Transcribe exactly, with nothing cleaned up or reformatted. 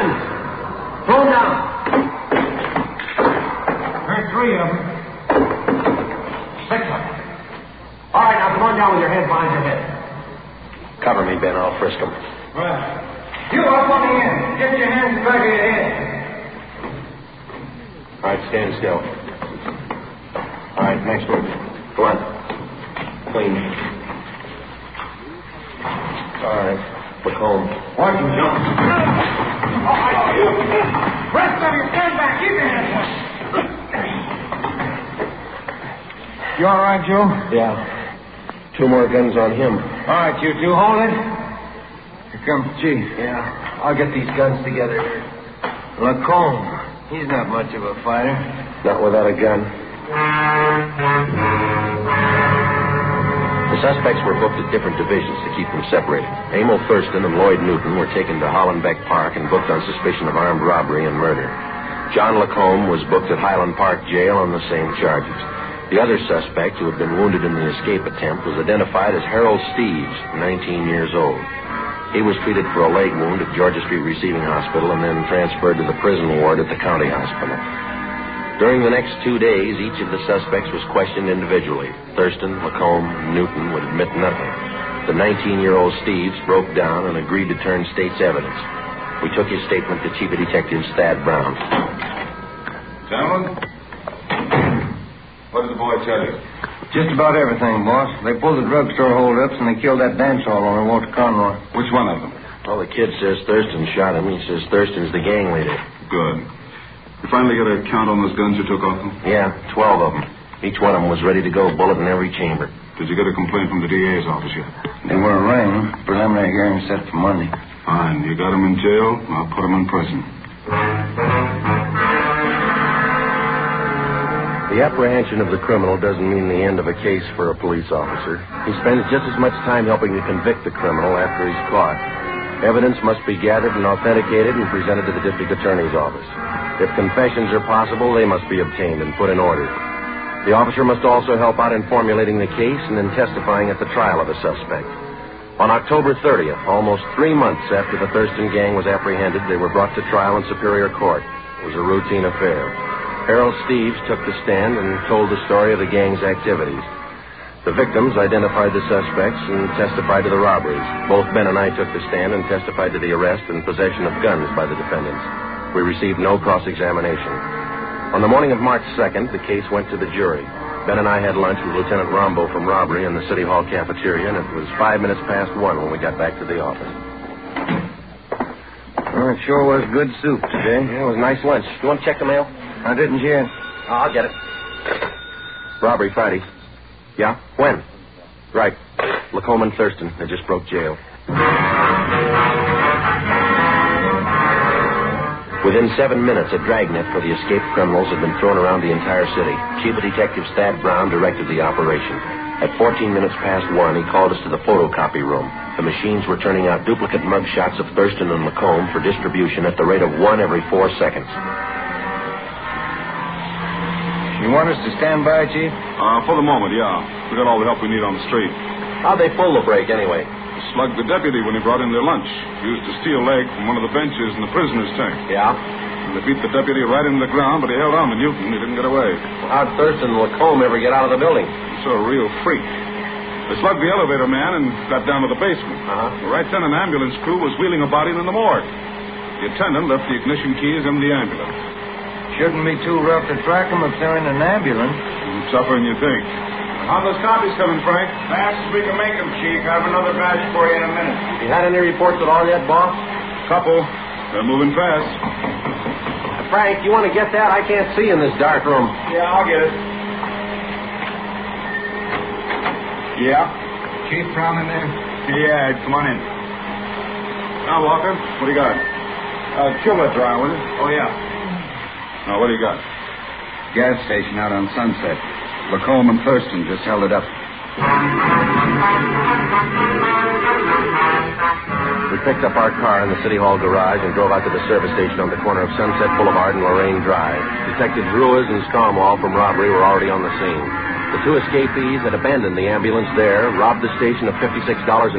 guns. Throw them down. There's three of them. Six of them. All right, now come on down with your head behind your head. Cover me, Ben. I'll frisk them. Right. You up on the end. Get your hands back of your head. All right, stand still. All right, next one. Go on. Clean. All right. Look home. Watch him jump. All right, you. Rest of you, stand back. Keep your hands up. You all right, Joe? Yeah. Two more guns on him. All right, you two, hold it. Here comes the chief. Yeah. I'll get these guns together. Lacombe. He's not much of a fighter. Not without a gun. The suspects were booked at different divisions to keep them separated. Emil Thurston and Lloyd Newton were taken to Hollenbeck Park and booked on suspicion of armed robbery and murder. John Lacombe was booked at Highland Park Jail on the same charges. The other suspect, who had been wounded in the escape attempt, was identified as Harold Steves, nineteen years old. He was treated for a leg wound at Georgia Street Receiving Hospital and then transferred to the prison ward at the county hospital. During the next two days, each of the suspects was questioned individually. Thurston, Lacombe, and Newton would admit nothing. The nineteen-year-old Steves broke down and agreed to turn state's evidence. We took his statement to Chief of Detectives Thad Brown. Gentlemen, what did the boy tell you? Just about everything, boss. They pulled the drugstore holdups and they killed that dance hall owner, Walter Conroy. Which one of them? Well, the kid says Thurston shot him. He says Thurston's the gang leader. Good. You finally get a count on those guns you took off them? Yeah, twelve of them. Each one of them was ready to go, bullet in every chamber. Did you get a complaint from the D A's office yet? They were arraigned. Preliminary hearing set for Monday. Fine. You got them in jail. I'll put them in prison. The apprehension of the criminal doesn't mean the end of a case for a police officer. He spends just as much time helping to convict the criminal after he's caught. Evidence must be gathered and authenticated and presented to the district attorney's office. If confessions are possible, they must be obtained and put in order. The officer must also help out in formulating the case and in testifying at the trial of a suspect. On October thirtieth, almost three months after the Thurston gang was apprehended, they were brought to trial in Superior Court. It was a routine affair. Harold Steves took the stand and told the story of the gang's activities. The victims identified the suspects and testified to the robberies. Both Ben and I took the stand and testified to the arrest and possession of guns by the defendants. We received no cross-examination. On the morning of March second, the case went to the jury. Ben and I had lunch with Lieutenant Rombo from robbery in the City Hall cafeteria, and it was five minutes past one when we got back to the office. Well, it sure was good soup today. Yeah, it was a nice lunch. You want to check the mail? I didn't yet. Oh, I'll get it. Robbery Friday. Yeah? When? Right. Lacombe and Thurston. They just broke jail. Within seven minutes, a dragnet for the escaped criminals had been thrown around the entire city. Chief of Detectives Thad Brown directed the operation. At fourteen minutes past one, he called us to the photocopy room. The machines were turning out duplicate mug shots of Thurston and Lacombe for distribution at the rate of one every four seconds. You want us to stand by, Chief? Uh, for the moment, yeah. We got all the help we need on the street. How'd they pull the break, anyway? Slugged the deputy when he brought in their lunch. Used a steel leg from one of the benches in the prisoner's tank. Yeah? And they beat the deputy right into the ground, but he held on to Newton. He didn't get away. Well, how'd Thurston and Lacombe ever get out of the building? He's a real freak. They slugged the elevator man and got down to the basement. Uh-huh. Right then, an ambulance crew was wheeling a body in the morgue. The attendant left the ignition keys in the ambulance. Shouldn't be too rough to track them if they're in an ambulance. It's tougher than you think. How those copies coming, Frank? Fast as we can make them, Chief. I have another batch for you in a minute. You had any reports at all yet, boss? Couple. They're moving fast. Frank, you want to get that? I can't see in this dark room. Yeah, I'll get it. Yeah? Chief Brown in there? Yeah, come on in. Now, Walker, what do you got? Uh, Chula dry with it. Oh, yeah. Now, what do you got? Gas station out on Sunset. Lacombe and Thurston just held it up. We picked up our car in the City Hall garage and drove out to the service station on the corner of Sunset Boulevard and Lorraine Drive. Detectives Ruiz and Stromwall from robbery were already on the scene. The two escapees had abandoned the ambulance there, robbed the station of fifty-six dollars